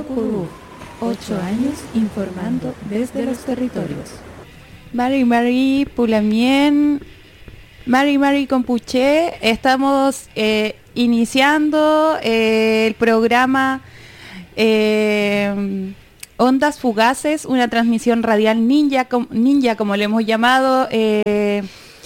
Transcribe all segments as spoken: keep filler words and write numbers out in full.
Curruf, ocho años informando desde los territorios. Mari Mari Pulamien, Mari Mari Compuché, estamos eh, iniciando eh, el programa eh, Ondas Fugaces, una transmisión radial ninja, com, ninja como le hemos llamado. Eh,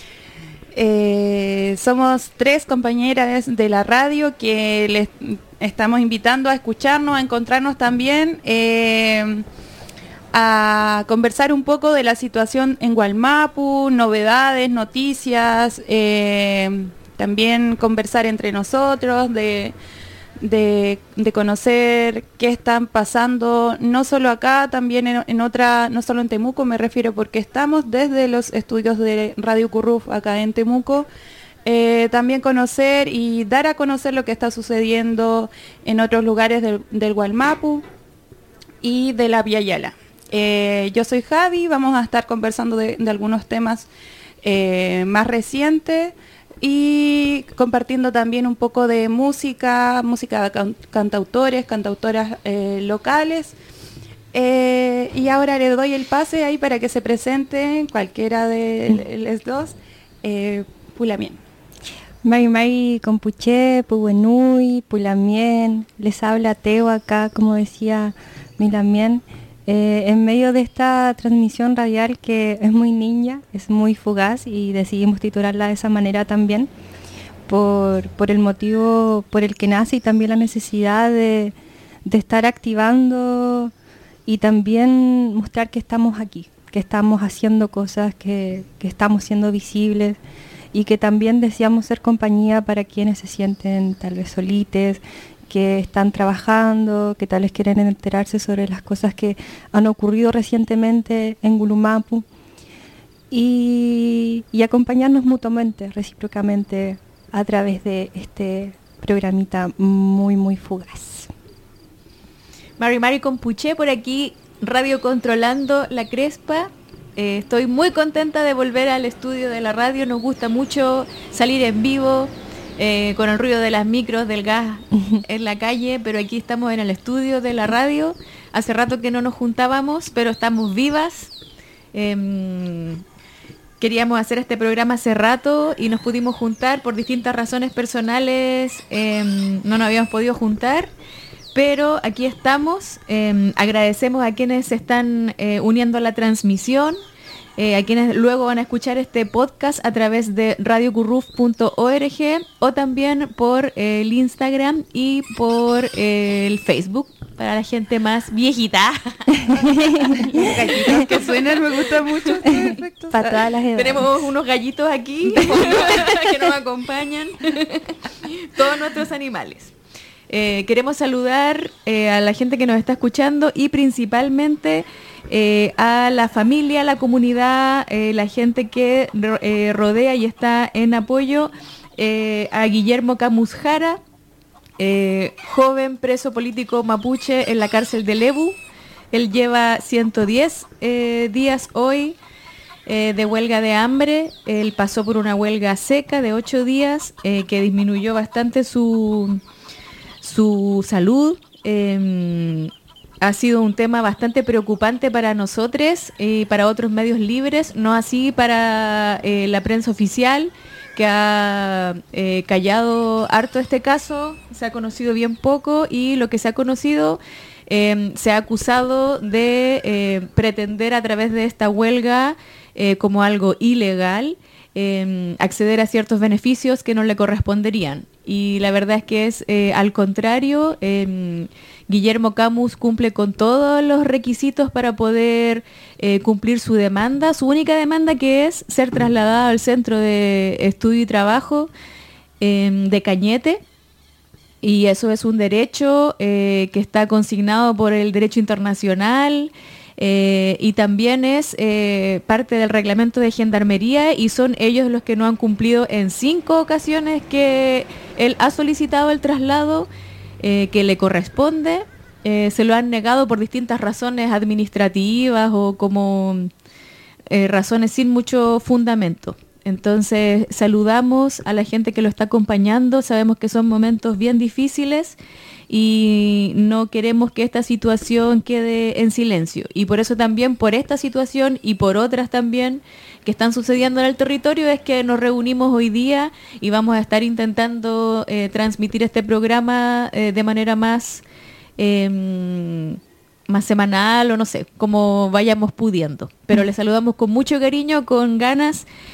eh, somos tres compañeras de la radio que les estamos invitando a escucharnos, a encontrarnos también, eh, a conversar un poco de la situación en Wallmapu, novedades, noticias, eh, también conversar entre nosotros, de, de, de conocer qué están pasando, no solo acá, también en, en otra, no solo en Temuco, me refiero porque estamos desde los estudios de Radio Curruf acá en Temuco. Eh, también conocer y dar a conocer lo que está sucediendo en otros lugares del, del Wallmapu y de la Vía Yala. Eh, yo soy Javi, vamos a estar conversando de, de algunos temas eh, más recientes y compartiendo también un poco de música, música de can, cantautores, cantautoras eh, locales. Eh, y ahora le doy el pase ahí para que se presenten cualquiera de los dos. Eh, Pulamien. Mai Mai Compuché, Pubenui, Pulamien, les habla Teo acá, como decía Milamien, eh, en medio de esta transmisión radial que es muy ninja, es muy fugaz y decidimos titularla de esa manera también, por, por el motivo por el que nace y también la necesidad de, de estar activando y también mostrar que estamos aquí, que estamos haciendo cosas, que, que estamos siendo visibles, y que también deseamos ser compañía para quienes se sienten tal vez solites, que están trabajando, que tal vez quieren enterarse sobre las cosas que han ocurrido recientemente en Gulumapu y, y acompañarnos mutuamente, recíprocamente, a través de este programita muy, muy fugaz. Mari Mari Compuché por aquí, radio controlando la Crespa. Eh, estoy muy contenta de volver al estudio de la radio, nos gusta mucho salir en vivo, eh, con el ruido de las micros, del gas en la calle, pero aquí estamos en el estudio de la radio, hace rato que no nos juntábamos, pero estamos vivas. Eh, queríamos hacer este programa hace rato y nos pudimos juntar por distintas razones personales, eh, no nos habíamos podido juntar. Pero aquí estamos, eh, agradecemos a quienes se están eh, uniendo a la transmisión, eh, a quienes luego van a escuchar este podcast a través de radio curruf punto org o también por eh, el Instagram y por eh, el Facebook, para la gente más viejita. Los gallitos que suenan, me gusta mucho. Para todas las edades. Tenemos unos gallitos aquí que nos acompañan, todos nuestros animales. Eh, queremos saludar eh, a la gente que nos está escuchando y principalmente eh, a la familia, la comunidad, eh, la gente que eh, rodea y está en apoyo, eh, a Guillermo Camus Jara, eh, joven preso político mapuche en la cárcel de Lebu. Él lleva ciento diez eh, días hoy eh, de huelga de hambre. Él pasó por una huelga seca de ocho días eh, que disminuyó bastante su... su salud. Eh, ha sido un tema bastante preocupante para nosotros y para otros medios libres, no así para eh, la prensa oficial, que ha eh, callado harto este caso, se ha conocido bien poco y lo que se ha conocido eh, se ha acusado de eh, pretender a través de esta huelga eh, como algo ilegal, eh, acceder a ciertos beneficios que no le corresponderían. Y la verdad es que es eh, al contrario, eh, Guillermo Camus cumple con todos los requisitos para poder eh, cumplir su demanda, su única demanda, que es ser trasladado al Centro de Estudio y Trabajo eh, de Cañete, y eso es un derecho eh, que está consignado por el derecho internacional. Eh, y también es eh, parte del reglamento de gendarmería y son ellos los que no han cumplido en cinco ocasiones que él ha solicitado el traslado eh, que le corresponde. Eh, se lo han negado por distintas razones administrativas o como eh, razones sin mucho fundamento. Entonces saludamos a la gente que lo está acompañando, sabemos que son momentos bien difíciles y no queremos que esta situación quede en silencio. Y por eso también, por esta situación y por otras también que están sucediendo en el territorio, es que nos reunimos hoy día y vamos a estar intentando eh, transmitir este programa eh, de manera más... Eh, más semanal o no sé, como vayamos pudiendo. Pero les saludamos con mucho cariño, con ganas